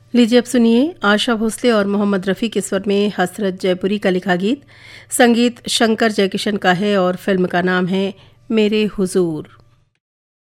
लीजिए अब सुनिए आशा भोसले और मोहम्मद रफ़ी के स्वर में हसरत जयपुरी का लिखा गीत। संगीत शंकर जयकिशन का है और फिल्म का नाम है मेरे हुजूर।